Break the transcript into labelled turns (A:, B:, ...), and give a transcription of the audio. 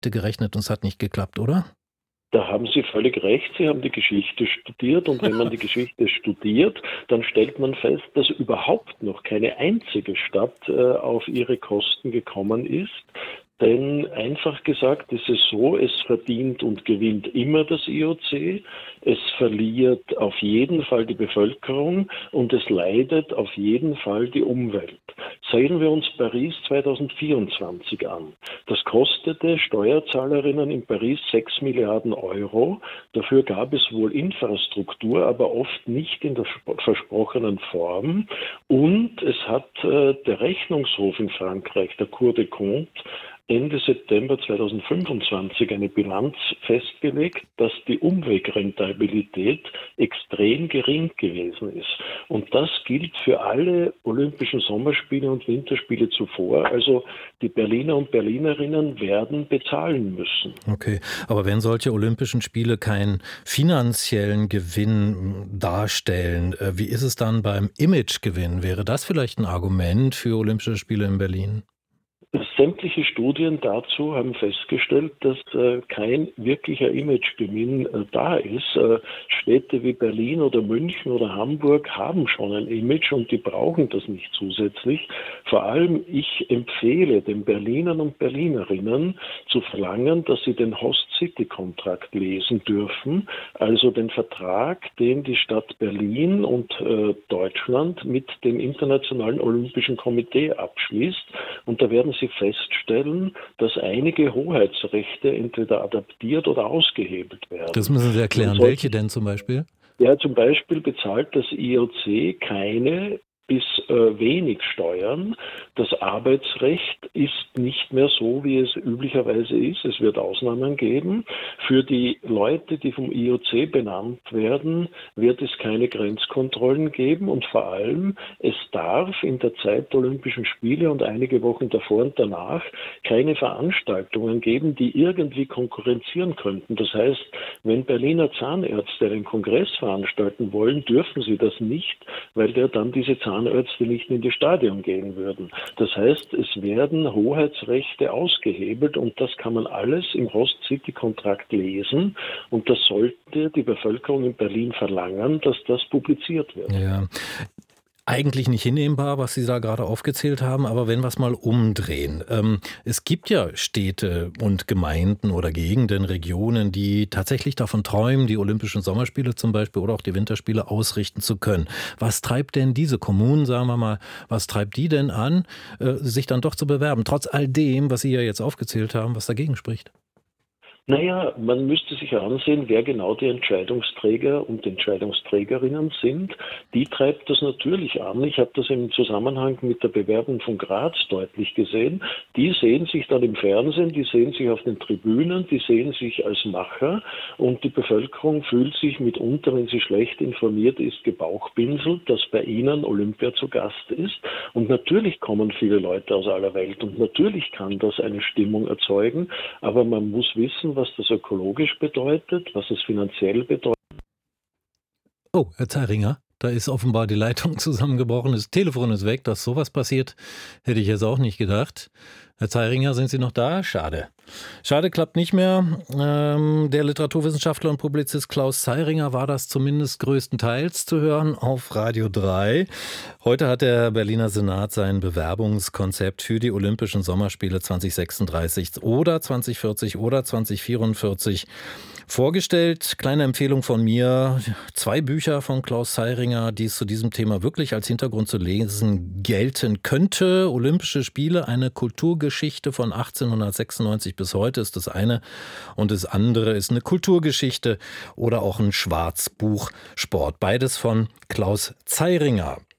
A: Geschichte gerechnet und es hat nicht geklappt, oder?
B: Da haben Sie völlig recht. Sie haben die Geschichte studiert und wenn man die Geschichte studiert, dann stellt man fest, dass überhaupt noch keine einzige Stadt auf ihre Kosten gekommen ist. Denn einfach gesagt ist es so, es verdient und gewinnt immer das IOC, es verliert auf jeden Fall die Bevölkerung und es leidet auf jeden Fall die Umwelt. Sehen wir uns Paris 2024 an. Das kostete Steuerzahlerinnen in Paris 6 Milliarden Euro. Dafür gab es wohl Infrastruktur, aber oft nicht in der versprochenen Form. Und es hat der Rechnungshof in Frankreich, der Cour des Comptes, Ende September 2025 eine Bilanz festgelegt, dass die Umwegrentabilität extrem gering gewesen ist. Und das gilt für alle Olympischen Sommerspiele und Winterspiele zuvor. Also die Berliner und Berlinerinnen werden bezahlen müssen.
A: Okay, aber wenn solche Olympischen Spiele keinen finanziellen Gewinn darstellen, wie ist es dann beim Imagegewinn? Wäre das vielleicht ein Argument für Olympische Spiele in Berlin?
B: Sämtliche Studien dazu haben festgestellt, dass kein wirklicher Imagegewinn da ist. Städte wie Berlin oder München oder Hamburg haben schon ein Image und die brauchen das nicht zusätzlich. Vor allem ich empfehle den Berlinern und Berlinerinnen zu verlangen, dass sie den Host-City-Kontrakt lesen dürfen, also den Vertrag, den die Stadt Berlin und Deutschland mit dem Internationalen Olympischen Komitee abschließt. Und da werden Sie feststellen, dass einige Hoheitsrechte entweder adaptiert oder ausgehebelt werden.
A: Das müssen Sie erklären. Welche denn zum Beispiel?
B: Ja, zum Beispiel bezahlt das IOC keine bis wenig Steuern. Das Arbeitsrecht ist nicht mehr so, wie es üblicherweise ist. Es wird Ausnahmen geben. Für die Leute, die vom IOC benannt werden, wird es keine Grenzkontrollen geben und vor allem, es darf in der Zeit der Olympischen Spiele und einige Wochen davor und danach keine Veranstaltungen geben, die irgendwie konkurrenzieren könnten. Das heißt, wenn Berliner Zahnärzte einen Kongress veranstalten wollen, dürfen sie das nicht, weil der dann diese Zahnärzte nicht in die Stadion gehen würden. Das heißt, es werden Hoheitsrechte ausgehebelt und das kann man alles im Host-City-Kontrakt lesen und das sollte die Bevölkerung in Berlin verlangen, dass das publiziert wird.
A: Ja. Eigentlich nicht hinnehmbar, was Sie da gerade aufgezählt haben, aber wenn wir es mal umdrehen. Es gibt ja Städte und Gemeinden oder Gegenden, Regionen, die tatsächlich davon träumen, die Olympischen Sommerspiele zum Beispiel oder auch die Winterspiele ausrichten zu können. Was treibt denn diese Kommunen, sagen wir mal, was treibt die denn an, sich dann doch zu bewerben, trotz all dem, was Sie ja jetzt aufgezählt haben, was dagegen spricht?
B: Naja, man müsste sich ansehen, wer genau die Entscheidungsträger und Entscheidungsträgerinnen sind. Die treibt das natürlich an. Ich habe das im Zusammenhang mit der Bewerbung von Graz deutlich gesehen. Die sehen sich dann im Fernsehen, die sehen sich auf den Tribünen, die sehen sich als Macher und die Bevölkerung fühlt sich mitunter, wenn sie schlecht informiert ist, gebauchpinselt, dass bei ihnen Olympia zu Gast ist. Und natürlich kommen viele Leute aus aller Welt und natürlich kann das eine Stimmung erzeugen, aber man muss wissen, was das ökologisch bedeutet, was es finanziell bedeutet.
A: Oh, Herr Zeiringer, da ist offenbar die Leitung zusammengebrochen, das Telefon ist weg, dass sowas passiert, hätte ich jetzt auch nicht gedacht. Herr Zeiringer, sind Sie noch da? Schade. Schade, klappt nicht mehr. Der Literaturwissenschaftler und Publizist Klaus Zeiringer war das zumindest größtenteils zu hören auf Radio 3. Heute hat der Berliner Senat sein Bewerbungskonzept für die Olympischen Sommerspiele 2036 oder 2040 oder 2044 vorgestellt. Kleine Empfehlung von mir, 2 Bücher von Klaus Zeiringer, die es zu diesem Thema wirklich als Hintergrund zu lesen gelten könnte. Olympische Spiele, eine Kulturgeschichte von 1896 bis heute ist das eine und das andere ist eine Kulturgeschichte oder auch ein Schwarzbuch Sport. Beides von Klaus Zeiringer.